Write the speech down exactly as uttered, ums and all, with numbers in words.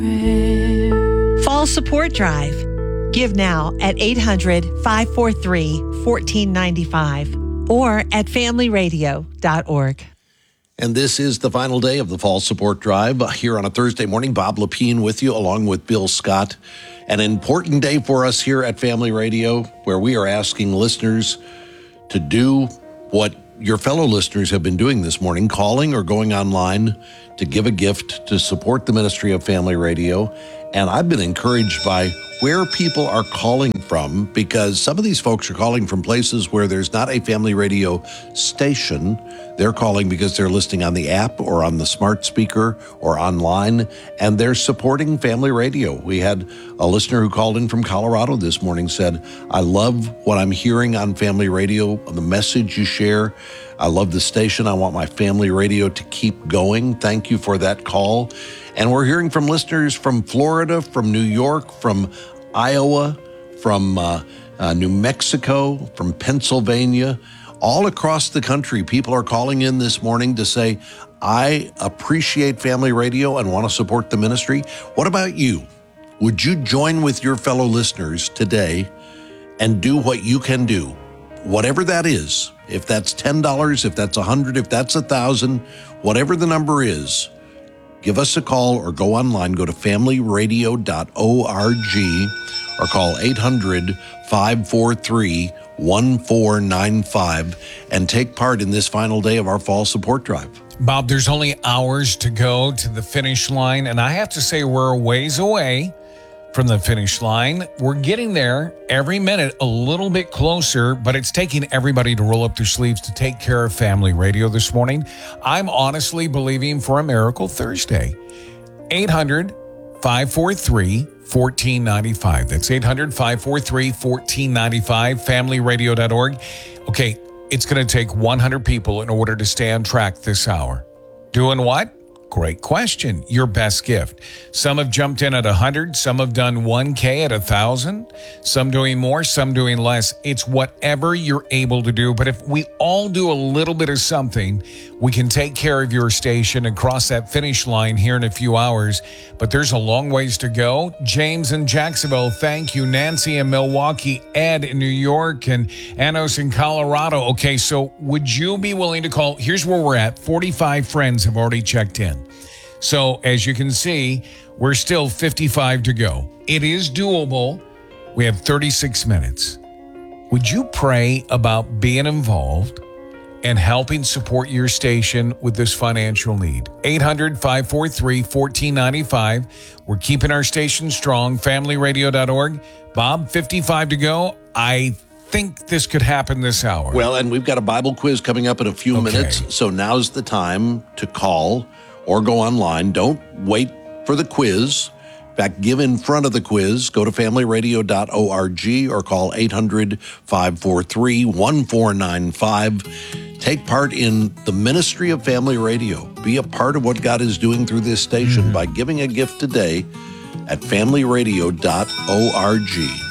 Fall Support Drive. Give now at eight hundred, five four three, one four nine five or at family radio dot org. And this is the final day of the Fall Support Drive here on a Thursday morning. Bob Lepine with you, along with Bill Scott. An important day for us here at Family Radio, where we are asking listeners to do what your fellow listeners have been doing this morning, calling or going online to give a gift to support the ministry of Family Radio. And I've been encouraged by where people are calling from, because some of these folks are calling from places where there's not a Family Radio station. They're calling because they're listening on the app or on the smart speaker or online, and they're supporting Family Radio. We had a listener who called in from Colorado this morning, said, I love what I'm hearing on Family Radio, the message you share. I love the station. I want my Family Radio to keep going. Thank you for that call. And we're hearing from listeners from Florida, from New York, from Iowa, from uh, uh, New Mexico, from Pennsylvania, all across the country. People are calling in this morning to say, I appreciate Family Radio and want to support the ministry. What about you? Would you join with your fellow listeners today and do what you can do? Whatever that is, if that's ten dollars, if that's one hundred dollars, if that's one thousand dollars, whatever the number is, give us a call or go online, go to family radio dot org or call eight hundred, five four three, one four nine five and take part in this final day of our Fall Support Drive. Bob, there's only hours to go to the finish line, and I have to say we're a ways away from the finish line. We're getting there every minute a little bit closer, but it's taking everybody to roll up their sleeves to take care of Family Radio this morning. I'm honestly believing for a miracle Thursday. eight hundred, five four three, one four nine five. That's eight hundred, five four three, one four nine five, family radio dot org. Okay, it's going to take one hundred people in order to stay on track this hour. Doing what? Great question. Your best gift. Some have jumped in at one hundred. Some have done one K at one thousand. Some doing more, some doing less. It's whatever you're able to do. But if we all do a little bit of something, we can take care of your station and cross that finish line here in a few hours. But there's a long ways to go. James in Jacksonville, thank you. Nancy in Milwaukee, Ed in New York, and Anos in Colorado. Okay, so would you be willing to call? Here's where we're at. forty-five friends have already checked in. So as you can see, we're still fifty-five to go. It is doable. We have thirty-six minutes. Would you pray about being involved and helping support your station with this financial need? eight hundred, five four three, one four nine five. We're keeping our station strong. family radio dot org. Bob, fifty-five to go. I think this could happen this hour. Well, and we've got a Bible quiz coming up in a few Okay. minutes. So now's the time to call or go online. Don't wait for the quiz. In fact, give in front of the quiz. Go to family radio dot org or call eight hundred, five four three, one four nine five. Take part in the ministry of Family Radio. Be a part of what God is doing through this station mm-hmm. by giving a gift today at family radio dot org.